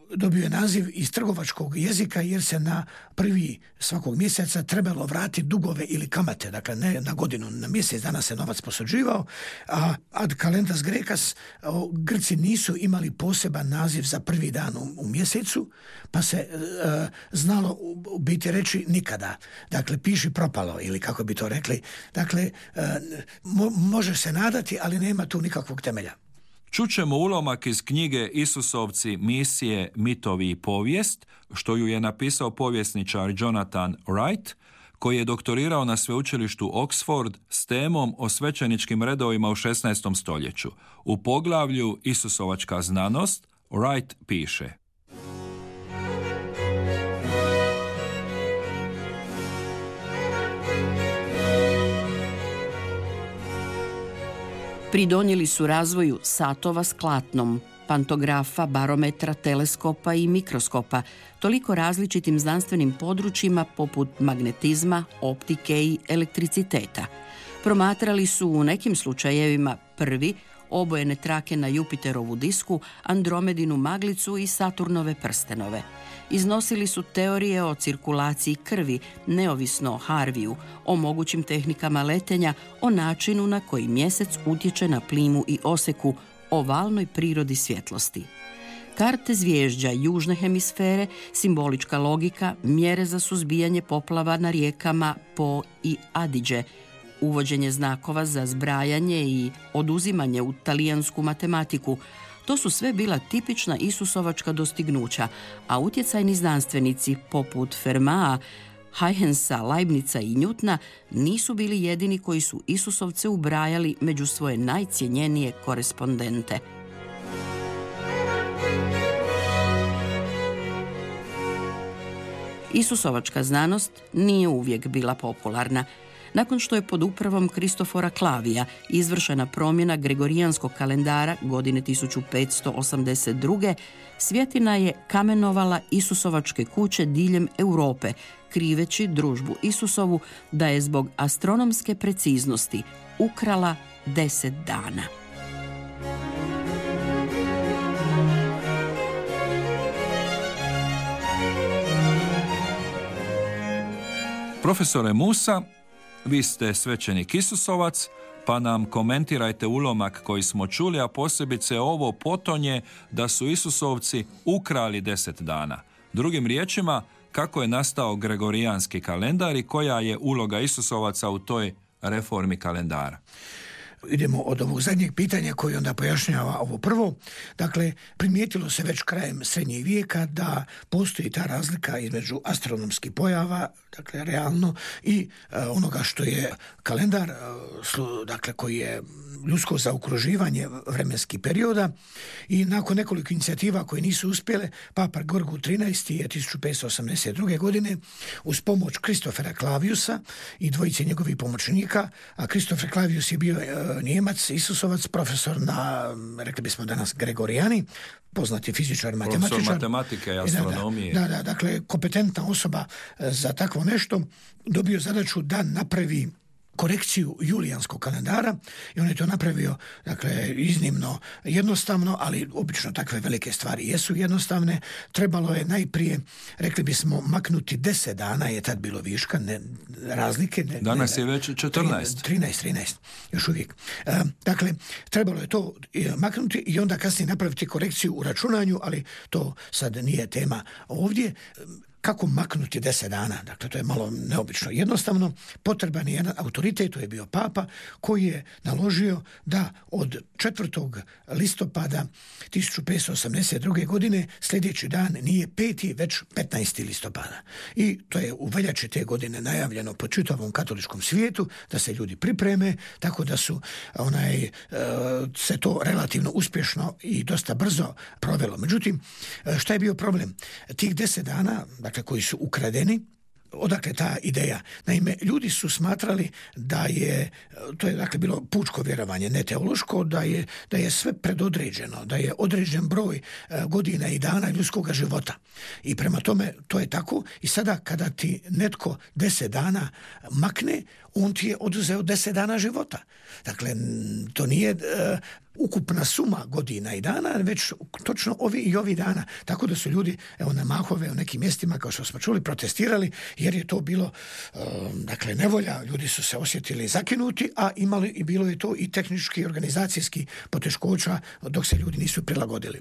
dobio je naziv iz trgovačkog jezika jer se na prvi svakog mjeseca trebalo vratiti dugove ili kamate, dakle ne na godinu, na mjesec dana se novac posuđivao, a ad calendas grecas, Grci nisu imali poseban naziv za prvi dan u, u mjesecu, pa se e, znalo u biti reći nikada. Dakle, piši propalo ili kako bi to rekli. Dakle, e, mo, može se nadati, ali nema tu nikakvog temelja. Čućemo ulomak iz knjige Isusovci, misije, mitovi i povijest, što ju je napisao povjesničar Jonathan Wright, koji je doktorirao na sveučilištu Oxford s temom o svećeničkim redovima u šesnaestom stoljeću. U poglavlju Isusovačka znanost Wright piše: Pridonijeli su razvoju satova s klatnom, pantografa, barometra, teleskopa i mikroskopa, toliko različitim znanstvenim područjima poput magnetizma, optike i elektriciteta. Promatrali su u nekim slučajevima prvi obojene trake na Jupiterovu disku, Andromedinu maglicu i Saturnove prstenove. Iznosili su teorije o cirkulaciji krvi, neovisno o Harviju, o mogućim tehnikama letenja, o načinu na koji mjesec utječe na plimu i oseku, o valnoj prirodi svjetlosti. Karte zvježđa južne hemisfere, simbolička logika, mjere za suzbijanje poplava na rijekama Po i Adiđe, uvođenje znakova za zbrajanje i oduzimanje u talijansku matematiku. To su sve bila tipična isusovačka dostignuća, a utjecajni znanstvenici poput Fermaa, Huygensa, Leibnica i Newtona nisu bili jedini koji su Isusovce ubrajali među svoje najcjenjenije korespondente. Isusovačka znanost nije uvijek bila popularna. Nakon što je pod upravom Kristofora Klavija izvršena promjena Gregorijanskog kalendara godine tisuću petsto osamdeset druge. Svjetina je kamenovala Isusovačke kuće diljem Europe, kriveći družbu Isusovu da je zbog astronomske preciznosti ukrala deset dana. Profesore Musa, vi ste svećenik Isusovac, pa nam komentirajte ulomak koji smo čuli, a posebice ovo potonje da su Isusovci ukrali deset dana. Drugim riječima, kako je nastao Gregorijanski kalendar i koja je uloga Isusovaca u toj reformi kalendara? Idemo od ovog zadnjeg pitanja koji onda pojašnjava ovo prvo. Dakle, primijetilo se već krajem srednjeg vijeka da postoji ta razlika između astronomskih pojava, dakle realno, i e, onoga što je kalendar, e, slu, dakle koji je ljudsko zaokruživanje vremenskih perioda, i nakon nekoliko inicijativa koje nisu uspjele, Papa Gorgu trinaesti je tisuću petsto osamdeset druge. godine uz pomoć Kristofera Klavijusa i dvojice njegovih pomoćnika, a Kristofer Klavijus je bio e, Nijemac, Isusovac, profesor na, rekli bismo danas, Gregorijani, poznati fizičar, matematičar. Profesor matematike i astronomije. Da, da, da, dakle, kompetentna osoba za takvo nešto, dobio zadaću da napravi korekciju julijanskog kalendara i on je to napravio, dakle, iznimno jednostavno, ali obično takve velike stvari jesu jednostavne. Trebalo je najprije, rekli bismo, maknuti deset dana, je tad bilo viška, ne, razlike. Ne, Danas ne, je već četrnaest. trinaest, trinaest, još uvijek. E, dakle, trebalo je to maknuti i onda kasnije napraviti korekciju u računanju, ali to sad nije tema ovdje. Kako maknuti deset dana? Dakle, to je malo neobično. Jednostavno, potreban je jedan autoritet, to je bio Papa, koji je naložio da od četvrtog listopada tisuću petsto osamdeset druge. godine sljedeći dan nije peti, već petnaesti listopada. I to je u veljači te godine najavljeno po čitavom katoličkom svijetu da se ljudi pripreme, tako da su onaj, se to relativno uspješno i dosta brzo provelo. Međutim, šta je bio problem? Tih deset dana, dakle, koji su ukradeni, odakle ta ideja? Naime, ljudi su smatrali da je, to je dakle bilo pučko vjerovanje, ne teološko, da je, da je sve predodređeno, da je određen broj godina i dana ljudskog života. I prema tome to je tako, i sada kada ti netko deset dana makne, on ti je oduzeo deset dana života. Dakle, to nije uh, ukupna suma godina i dana, već točno ovi i ovi dana. Tako da su ljudi, evo, na Mahove u nekim mjestima, kao što smo čuli, protestirali, jer je to bilo uh, dakle, nevolja. Ljudi su se osjetili zakinuti, a imali i bilo je to i tehnički i organizacijski poteškoća dok se ljudi nisu prilagodili.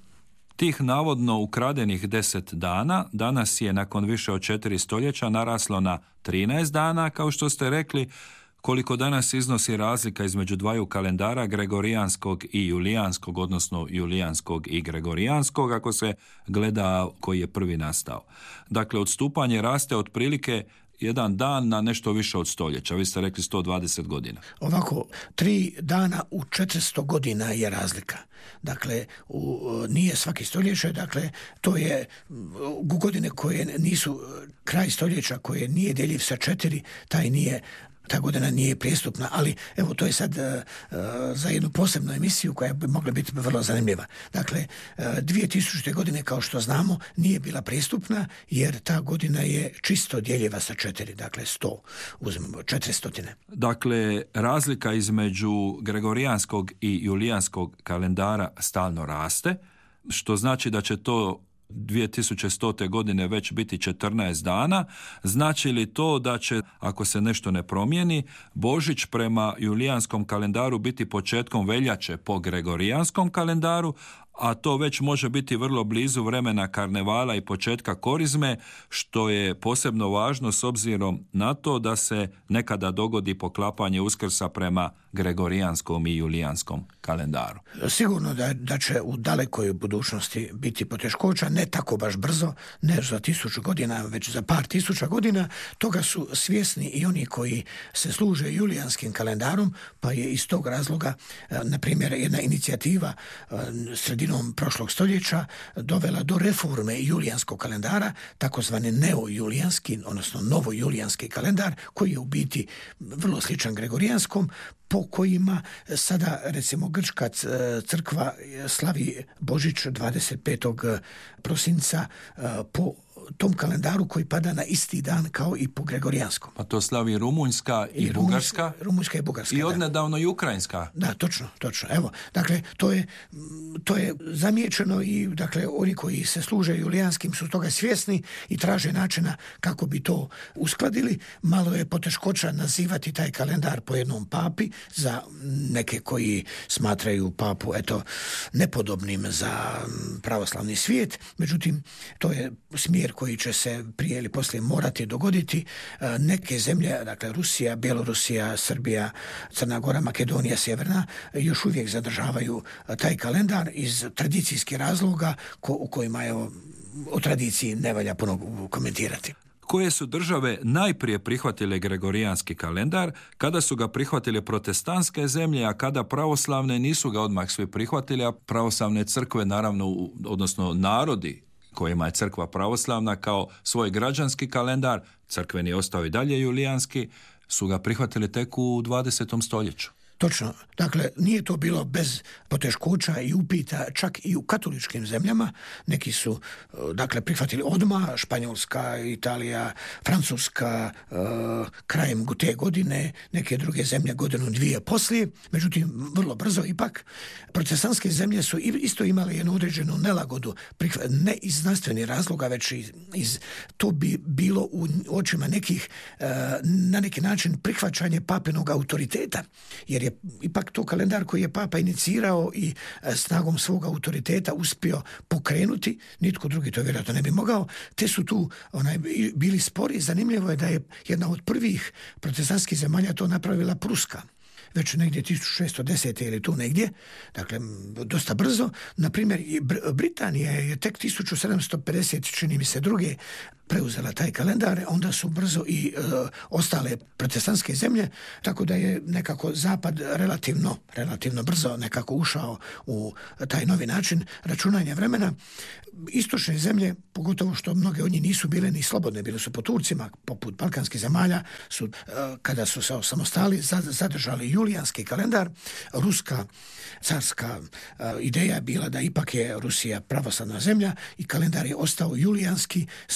Tih navodno ukradenih deset dana danas je nakon više od četiri stoljeća naraslo na trinaest dana, kao što ste rekli. Koliko danas iznosi razlika između dvaju kalendara, gregorijanskog i julijanskog, odnosno julijanskog i gregorijanskog, ako se gleda koji je prvi nastao. Dakle, odstupanje raste otprilike jedan dan na nešto više od stoljeća. Vi ste rekli sto dvadeset godina. Ovako, tri dana u četiristo godina je razlika. Dakle, u, nije svaki stoljeće, dakle, to je godine koje nisu kraj stoljeća, koje nije deljiv sa četiri, taj nije ta godina nije prijestupna, ali evo to je sad uh, za jednu posebnu emisiju koja bi mogla biti vrlo zanimljiva. Dakle, uh, dvije tisućite. godine, kao što znamo, nije bila prijestupna jer ta godina je čisto djeljiva sa četiri, dakle sto, uzmemo četiristotine. Dakle, razlika između gregorijanskog i julijanskog kalendara stalno raste, što znači da će to dvije tisuće stote. godine već biti četrnaest dana, znači li to da će, ako se nešto ne promijeni, Božić prema julijanskom kalendaru biti početkom veljače po gregorijanskom kalendaru, a to već može biti vrlo blizu vremena karnevala i početka korizme, što je posebno važno s obzirom na to da se nekada dogodi poklapanje Uskrsa prema gregorijanskom i julijanskom kalendaru. Sigurno da, da će u dalekoj budućnosti biti poteškoća, ne tako baš brzo, ne za tisuću godina, već za par tisuća godina. Toga su svjesni i oni koji se služe julijanskim kalendarom, pa je iz tog razloga, na primjer, jedna inicijativa sredinom prošlog stoljeća dovela do reforme julijanskog kalendara, takozvani neojulijanski, odnosno novojulijanski kalendar, koji je u biti vrlo sličan gregorijanskom, po kojima sada, recimo, grčka crkva slavi Božić dvadeset petog prosinca po tom kalendaru koji pada na isti dan kao i po gregorijanskom. Pa to slavi Rumunjska i, I Bugarska. Rumunjska i Bugarska. I odnedavno i Ukrajinska. Da, točno, točno. Evo, dakle, to je, to je zamijećeno i, dakle, oni koji se služe julijanskim su toga svjesni i traže načina kako bi to uskladili. Malo je poteškoća nazivati taj kalendar po jednom papi, za neke koji smatraju papu, eto, nepodobnim za pravoslavni svijet. Međutim, to je smjer koji će se prije ili poslije morati dogoditi. Neke zemlje, dakle Rusija, Bjelorusija, Srbija, Crna Gora, Makedonija, Sjeverna, još uvijek zadržavaju taj kalendar iz tradicijskih razloga ko, u kojima, evo, o tradiciji ne valja puno komentirati. Koje su države najprije prihvatile gregorijanski kalendar, kada su ga prihvatile protestantske zemlje, a kada pravoslavne nisu ga odmah svi prihvatili, a pravoslavne crkve, naravno, odnosno narodi kojima je crkva pravoslavna kao svoj građanski kalendar, crkveni je ostao i dalje julijanski, su ga prihvatili tek u dvadesetom stoljeću. Točno. Dakle, nije to bilo bez poteškoća i upita, čak i u katoličkim zemljama. Neki su, dakle, prihvatili odmah, Španjolska, Italija, Francuska, uh, krajem te godine, neke druge zemlje godinu dvije poslije. Međutim, vrlo brzo ipak, protestantske zemlje su isto imale jednu određenu nelagodu, ne iz znanstvenih razloga, već iz, iz to bi bilo u očima nekih, uh, na neki način prihvaćanje papinog autoriteta, jer je ipak to kalendar koji je papa inicirao i snagom svog autoriteta uspio pokrenuti, nitko drugi to vjerojatno ne bi mogao, te su tu onaj, bili spori. Zanimljivo je da je jedna od prvih protestantskih zemalja to napravila Pruska, već negdje tisuću šesto desete ili tu negdje, dakle dosta brzo. Na primjer, Britanija je tek tisuću sedamsto pedeset, čini mi se, druge preuzela taj kalendar, onda su brzo i e, ostale protestantske zemlje, tako da je nekako zapad relativno, relativno brzo nekako ušao u taj novi način računanja vremena. Istočne zemlje, pogotovo što mnoge od njih nisu bile ni slobodne, bile su po Turcima, poput balkanskih zemalja, su, e, kada su se osamostali, zadržali julijanski kalendar. Ruska carska e, ideja je bila da ipak je Rusija pravoslavna zemlja i kalendar je ostao julijanski sve do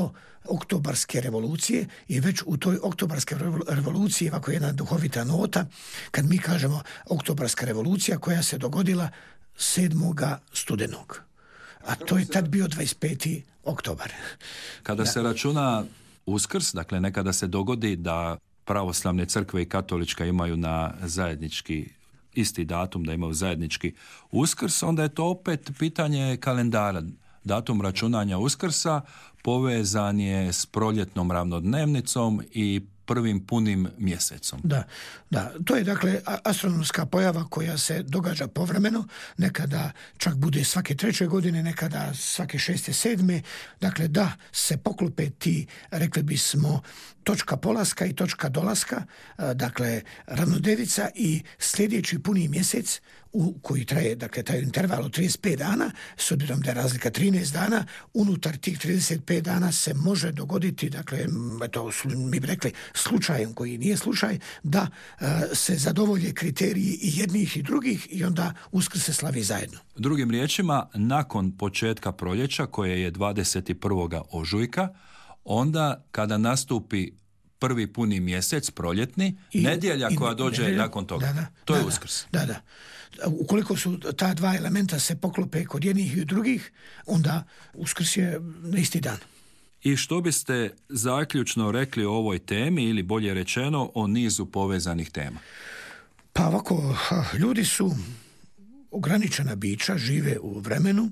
do oktobarske revolucije i već u toj oktobarskoj revoluciji ovako jedna duhovita nota kad mi kažemo oktobarska revolucija koja se dogodila sedmoga studenog. A to je tad bio dvadeset peti oktobar. Kada da. se računa Uskrs, dakle nekada se dogodi da pravoslavne crkve i katolička imaju na zajednički isti datum, da imaju zajednički Uskrs, onda je to opet pitanje kalendara. Datum računanja Uskrsa povezan je s proljetnom ravnodnevnicom i prvim punim mjesecom. Da, da. To je dakle astronomska pojava koja se događa povremeno, nekada čak bude svake treće godine, nekada svake šeste, sedme. Dakle, da se poklope ti, rekli bismo, točka polaska i točka dolaska, dakle, ravnodevica i sljedeći puni mjesec u koji traje, dakle, taj interval od trideset pet dana, s obzirom da je razlika trinaest dana, unutar tih trideset pet dana se može dogoditi, dakle, eto, mi bi rekli, slučajem koji nije slučaj, da uh, se zadovolje kriteriji i jednih i drugih i onda Uskrs se slavi zajedno. Drugim riječima, nakon početka proljeća, koje je dvadeset prvog ožujka, onda kada nastupi prvi puni mjesec, proljetni, I, nedjelja koja dođe nedjelja, nakon toga. Da, da, to da, je Uskrs. Da, da. Ukoliko su ta dva elementa se poklope kod jednih i drugih, onda Uskrs je na isti dan. I što biste zaključno rekli o ovoj temi ili bolje rečeno o nizu povezanih tema? Pa ovako, ljudi su ograničena bića, žive u vremenu,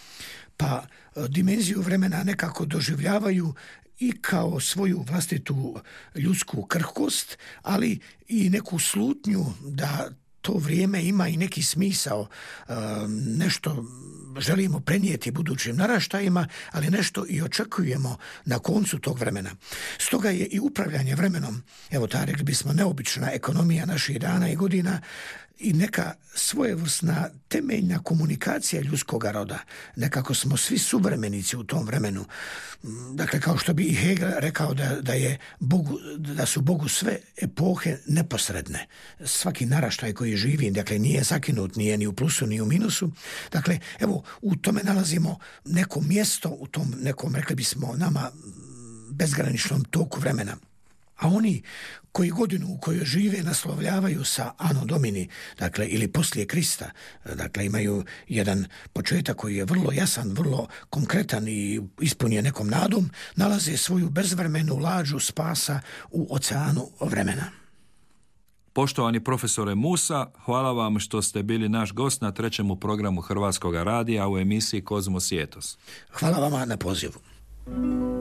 pa dimenziju vremena nekako doživljavaju i kao svoju vlastitu ljudsku krhkost, ali i neku slutnju da to vrijeme ima i neki smisao, nešto želimo prenijeti budućim naraštajima, ali nešto i očekujemo na koncu tog vremena. Stoga je i upravljanje vremenom, evo ta, rekli bismo, neobična ekonomija naših dana i godina i neka svojevrsna temeljna komunikacija ljudskog roda. Nekako smo svi suvremenici u tom vremenu. Dakle, kao što bi i Hegel rekao da, da, je Bogu, da su Bogu sve epohe neposredne. Svaki naraštaj koji živi, dakle, nije zakinut, nije ni u plusu, ni u minusu. Dakle, evo, u tome nalazimo neko mjesto, u tom nekom, rekli bismo, nama bezgraničnom toku vremena. A oni koji godinu u kojoj žive naslovljavaju sa Anno Domini, dakle, ili poslije Krista, dakle, imaju jedan početak koji je vrlo jasan, vrlo konkretan i ispunjen nekom nadom, nalaze svoju bezvremenu lađu spasa u oceanu vremena. Poštovani profesore Musa, hvala vam što ste bili naš gost na trećemu programu Hrvatskog radija u emisiji Kozmos i Etos. Hvala vama na pozivu.